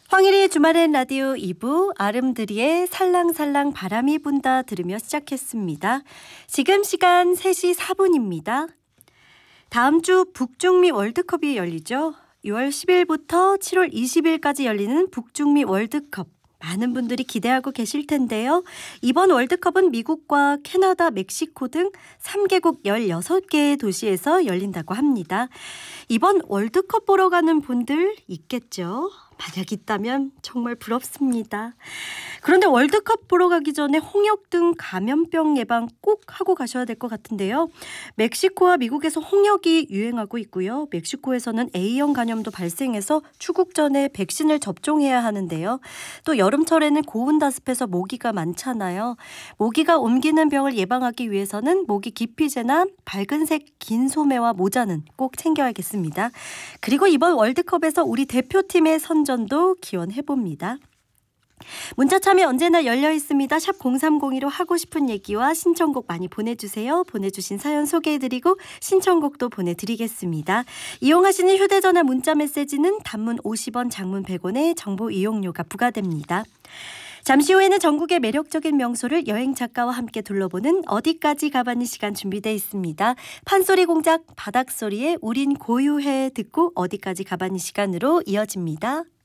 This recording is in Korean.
황일의 주말엔 라디오 2부 아름드리의 살랑살랑 바람이 분다 들으며 시작했습니다. 지금 시간 3시 4분입니다. 다음 주 북중미 월드컵이 열리죠. 6월 10일부터 7월 20일까지 열리는 북중미 월드컵. 많은 분들이 기대하고 계실 텐데요. 이번 월드컵은 미국과 캐나다, 멕시코 등 3개국 16개의 도시에서 열린다고 합니다. 이번 월드컵 보러 가는 분들 있겠죠? 만약 있다면 정말 부럽습니다. 그런데 월드컵 보러 가기 전에 홍역 등 감염병 예방 꼭 하고 가셔야 될 것 같은데요. 멕시코와 미국에서 홍역이 유행하고 있고요. 멕시코에서는 A형 감염도 발생해서 출국 전에 백신을 접종해야 하는데요. 또 여름철에는 고온다습해서 모기가 많잖아요. 모기가 옮기는 병을 예방하기 위해서는 모기 기피제나 밝은색 긴 소매와 모자는 꼭 챙겨야겠습니다. 그리고 이번 월드컵에서 우리 대표팀의 선전도 기원해봅니다. 문자 참여 언제나 열려 있습니다. 샵 0302로 하고 싶은 얘기와 신청곡 많이 보내주세요. 보내주신 사연 소개해드리고 신청곡도 보내드리겠습니다. 이용하시는 휴대전화 문자 메시지는 단문 50원, 장문 100원의 정보 이용료가 부과됩니다. 잠시 후에는 전국의 매력적인 명소를 여행 작가와 함께 둘러보는 어디까지 가봤니 시간 준비되어 있습니다. 판소리 공작 바닥소리에 우린 고유해 듣고 어디까지 가봤니 시간으로 이어집니다.